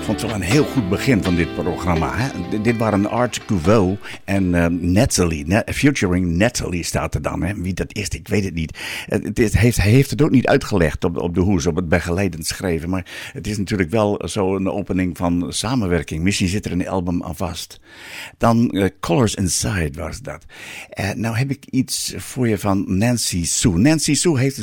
vond het wel een heel goed begin van dit programma. Hè? Dit waren Art Couveau en Natalie. Featuring Natalie staat er dan. Hè? Wie dat is, ik weet het niet. Hij heeft het ook niet uitgelegd op de hoes, op het begeleidend schrijven. Maar het is natuurlijk wel zo een opening van samenwerking. Misschien zit er een album aan vast. Dan Colors Inside was dat. Nou heb ik iets voor je van Nancy Sue. Nancy Sue heeft